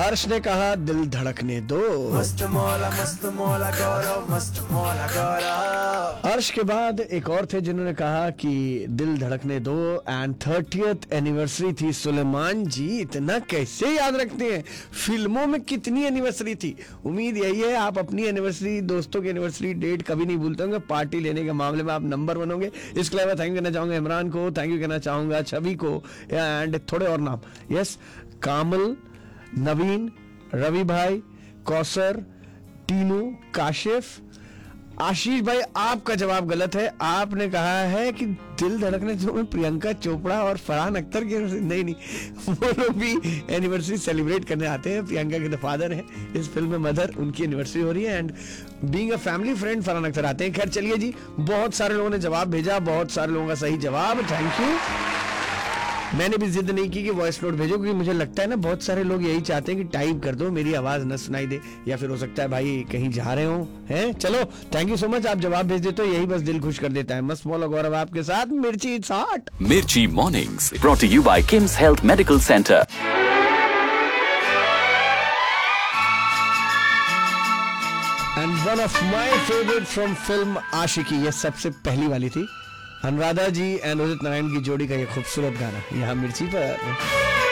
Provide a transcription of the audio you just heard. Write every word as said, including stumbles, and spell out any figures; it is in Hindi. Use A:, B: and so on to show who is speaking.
A: हर्ष ने कहा दिल धड़कने दो।
B: मस्त मौला मस्त मौला गौरव, मस्त मौला गौरव।
A: हर्ष के बाद एक और थे जिन्होंने कहा कि दिल धड़कने दो एंड थर्टियथ एनिवर्सरी थी। सुलेमान जी इतना कैसे याद रखते हैं, फिल्मों में कितनी एनिवर्सरी थी। उम्मीद यही है आप अपनी एनिवर्सरी, दोस्तों की एनिवर्सरी डेट कभी नहीं भूलते होंगे। पार्टी लेने के मामले में आप नंबर वन होंगे। इसके अलावा थैंक यू कहना चाहूंगा इमरान को, थैंक यू कहना चाहूंगा छवि को एंड थोड़े और नाम, यस, कामल, नवीन, रवि भाई, कौसर, टीनू, काशिफ, आशीष भाई। आपका जवाब गलत है। आपने कहा है कि दिल धड़कने दो में प्रियंका चोपड़ा और फरहान अख्तर की, नहीं नहीं वो लोग भी एनिवर्सरी सेलिब्रेट करने आते हैं। प्रियंका के द फादर है इस फिल्म में मदर, उनकी एनिवर्सरी हो रही है and being a family friend Farhan Akhtar आते हैं। खैर चलिए जी, बहुत सारे लोगों ने जवाब भेजा, बहुत सारे लोगों का सही जवाब, थैंक यू। मैंने भी जिद नहीं की कि वॉइस नोट भेजो, क्योंकि मुझे लगता है ना बहुत सारे लोग यही चाहते हैं कि टाइप कर दो, मेरी आवाज न सुनाई दे, या फिर हो सकता है भाई कहीं जा रहे हो हैं। चलो थैंक यू सो मच, आप जवाब भेज देते हो, यही बस दिल खुश कर देता है। मस्त मौला गौरव आपके साथ, मिर्ची it's hot.
C: Mirchi Mornings, brought to you by Kim's Health Medical Center.
A: And one of my favourite from film आशिकी, ये सबसे पहली वाली थी। अनुराधा जी एंड उदित नारायण की जोड़ी का ये खूबसूरत गाना यहाँ मिर्ची पर।